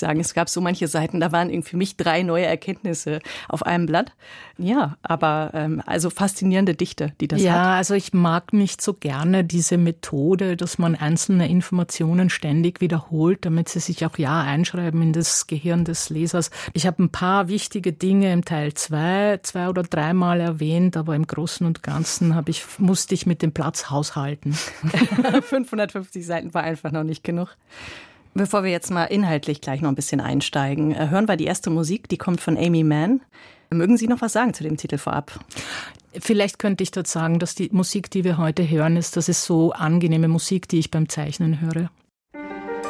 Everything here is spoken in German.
sagen. Es gab so manche Seiten, da waren irgendwie für mich 3 neue Erkenntnisse auf einem Blatt. Ja, aber also faszinierende Dichte, die das hat. Ja, also ich mag nicht so gerne diese Methode, dass man einzelne Informationen ständig wiederholt, damit sie sich auch einschreiben in das Gehirn des Lesers. Ich habe ein paar wichtige Dinge im Teil 2 oder 3 Mal erwähnt, aber im Großen und Ganzen musste ich mit dem Platz haushalten. 550 Seiten war einfach noch nicht genug. Bevor wir jetzt mal inhaltlich gleich noch ein bisschen einsteigen, hören wir die erste Musik, die kommt von Aimee Mann. Mögen Sie noch was sagen zu dem Titel vorab? Vielleicht könnte ich dort sagen, dass die Musik, die wir heute hören, das ist so angenehme Musik, die ich beim Zeichnen höre.